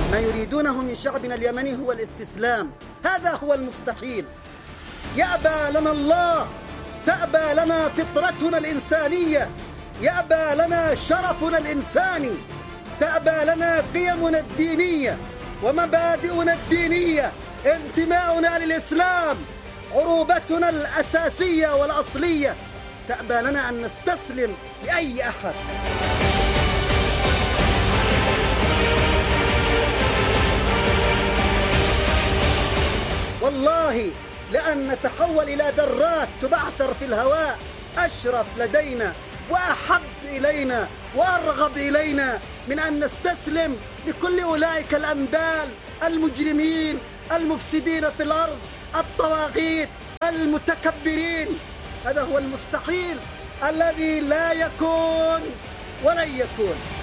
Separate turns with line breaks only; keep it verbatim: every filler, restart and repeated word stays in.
ما يريدونه من شعبنا اليمني هو الاستسلام، هذا هو المستحيل. يأبى لنا الله، تأبى لنا فطرتنا الإنسانية، يأبى لنا شرفنا الإنساني، تأبى لنا قيمنا الدينية ومبادئنا الدينية، انتماؤنا للإسلام، عروبتنا الأساسية والأصلية، تأبى لنا أن نستسلم لأي أحد. والله لأن نتحول إلى ذرات تبعثر في الهواء أشرف لدينا وأحب إلينا وأرغب إلينا من أن نستسلم لكل أولئك الأندال المجرمين المفسدين في الأرض، الطواغيت المتكبرين. هذا هو المستحيل الذي لا يكون ولن يكون.